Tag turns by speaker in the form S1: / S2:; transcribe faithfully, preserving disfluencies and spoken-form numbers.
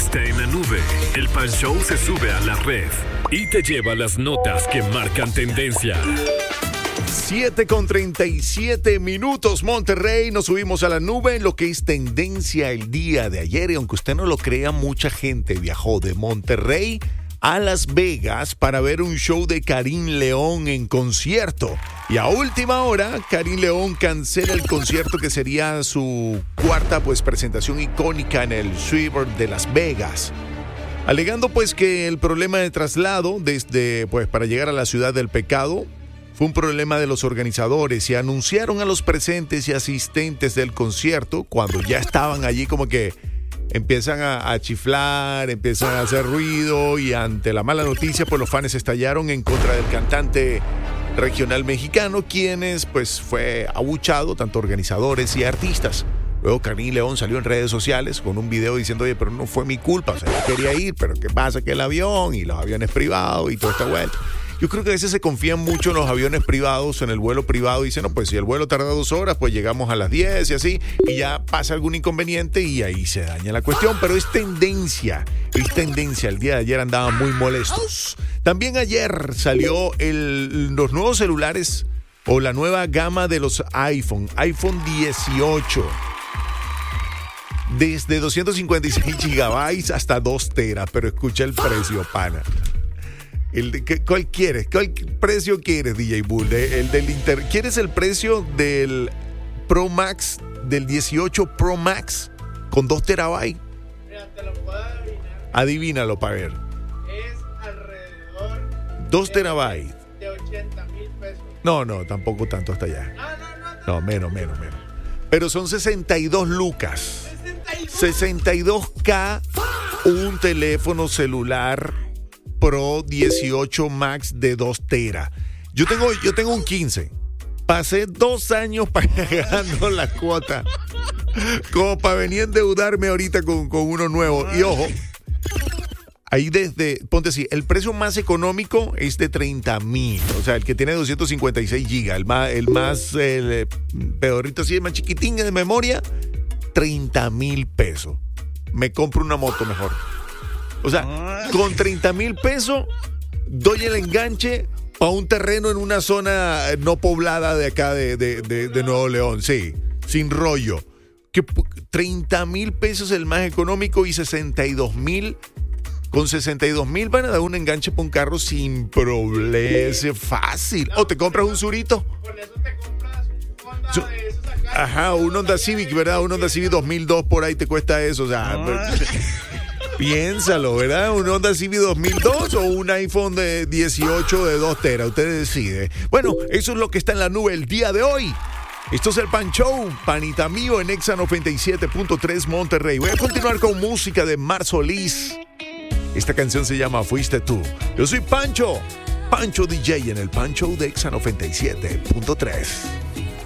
S1: está en la nube. El Pan Show se sube a la red y te lleva las notas que marcan tendencia.
S2: siete con treinta y siete minutos, Monterrey. Nos subimos a la nube en lo que es tendencia el día de ayer. Y aunque usted no lo crea, mucha gente viajó de Monterrey a Las Vegas para ver un show de Karim León en concierto. Y a última hora, Karim León cancela el concierto que sería su cuarta pues, presentación icónica en el Swivert de Las Vegas. Alegando pues que el problema de traslado desde pues para llegar a la ciudad del pecado fue un problema de los organizadores y anunciaron a los presentes y asistentes del concierto cuando ya estaban allí como que empiezan a, a chiflar, empiezan a hacer ruido y ante la mala noticia pues los fans estallaron en contra del cantante regional mexicano, quienes pues fue abuchado, tanto organizadores y artistas. Luego Karim León salió en redes sociales con un video diciendo, oye, pero no fue mi culpa, o sea, yo quería ir, pero ¿qué pasa? Que el avión y los aviones privados y toda esta vuelta. Yo creo que a veces se confían mucho en los aviones privados, en el vuelo privado, y dicen, no, pues si el vuelo tarda dos horas, pues llegamos a las diez y así, y ya pasa algún inconveniente y ahí se daña la cuestión, pero es tendencia, es tendencia. El día de ayer andaban muy molestos. También ayer salió el, los nuevos celulares o la nueva gama de los iPhone, iPhone dieciocho. Desde doscientos cincuenta y seis gigabytes hasta dos teras, pero escucha el precio, pana. El de, ¿Cuál quieres? ¿Cuál precio quieres, D J Bull? El del Inter. ¿Quieres el precio del Pro Max, del dieciocho Pro Max con dos terabytes?
S3: Mira, te lo puedo adivinar.
S2: Adivínalo para ver.
S3: Es alrededor
S2: dos
S3: de,
S2: terabytes.
S3: De ochenta mil pesos.
S2: No, no, tampoco tanto hasta allá.
S3: No, no, no. No,
S2: no menos, menos, menos. Pero son sesenta y dos lucas.
S3: sesenta y dos.
S2: sesenta y dos K, un teléfono celular Pro dieciocho Max de dos teras. Yo tengo, yo tengo un quince. Pasé dos años pagando la cuota como para venir a endeudarme ahorita con, con uno nuevo. Y ojo, ahí desde, ponte así, el precio más económico es de treinta mil. O sea, el que tiene doscientos cincuenta y seis gigas, el más, el más el pedorrito así, el más chiquitín de memoria, treinta mil pesos. Me compro una moto mejor. O sea, con treinta mil pesos doy el enganche para un terreno en una zona no poblada de acá de, de, de, de Nuevo León. Sí, sin rollo. Que treinta mil pesos el más económico y sesenta y dos mil. Con sesenta y dos mil van a dar un enganche para un carro sin problema. Es fácil. O te compras un Surito.
S3: Con eso te compras un Honda
S2: Su-
S3: de esos acá.
S2: Ajá, un Honda Civic, ¿verdad? Un Honda Civic dos mil dos por ahí te cuesta eso. O sea, piénsalo, ¿verdad? Un Honda Civic dos mil dos o un iPhone de dieciocho de dos teras. Usted decide. Bueno, eso es lo que está en la nube el día de hoy. Esto es el Pan Show, panita mío en Exa noventa y siete punto tres Monterrey. Voy a continuar con música de Mar Solís. Esta canción se llama Fuiste Tú. Yo soy Pancho, Pancho D J en el Pan Show de Exa noventa y siete punto tres.